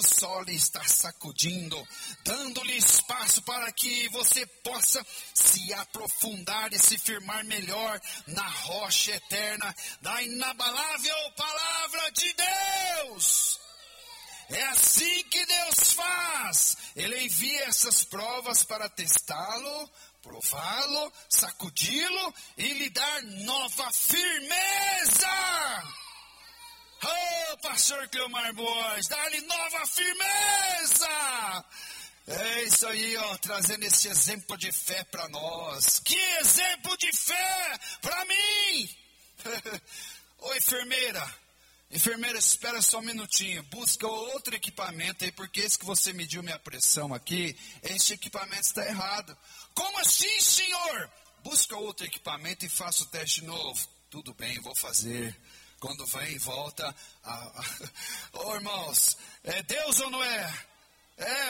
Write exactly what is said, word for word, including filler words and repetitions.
só lhe está sacudindo, dando-lhe espaço para que você possa se aprofundar e se firmar melhor na rocha eterna, da inabalável palavra de Deus. É assim que Deus faz. Ele envia essas provas para testá-lo, prová-lo, sacudi-lo e lhe dar nova firmeza. Oh, pastor Cleomar Boas, dá-lhe nova firmeza. É isso aí, ó, trazendo esse exemplo de fé para nós. Que exemplo de fé para mim. Ô, enfermeira, enfermeira, espera só um minutinho. Busca outro equipamento aí, porque esse que você mediu minha pressão aqui, esse equipamento está errado. Como assim, senhor? Busca outro equipamento e faça o teste novo. Tudo bem, vou fazer. Quando vem, volta. A... Ô, irmãos, é Deus ou não é? É,